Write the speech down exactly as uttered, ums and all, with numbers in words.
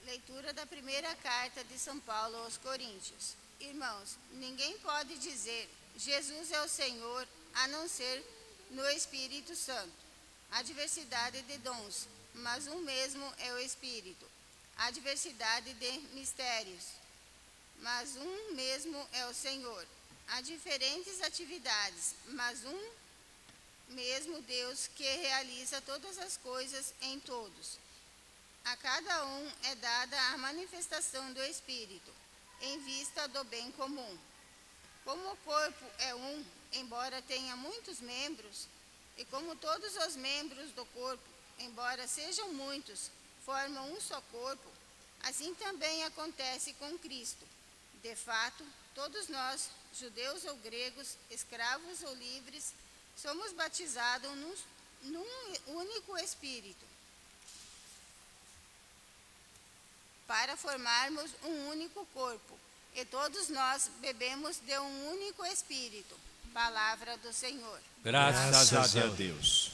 Leitura da primeira carta de São Paulo aos Coríntios. Irmãos, ninguém pode dizer Jesus é o Senhor a não ser no Espírito Santo. Há diversidade de dons, mas um mesmo é o Espírito. Há diversidade de mistérios, mas um mesmo é o Senhor. Há diferentes atividades, mas um mesmo Deus que realiza todas as coisas em todos. A cada um é dada a manifestação do Espírito, em vista do bem comum. Como o corpo é um, embora tenha muitos membros, e como todos os membros do corpo, embora sejam muitos, formam um só corpo, assim também acontece com Cristo. De fato, todos nós, judeus ou gregos, escravos ou livres, somos batizados num, num único Espírito, para formarmos um único corpo, e todos nós bebemos de um único Espírito. Palavra do Senhor. Graças, Graças a Deus.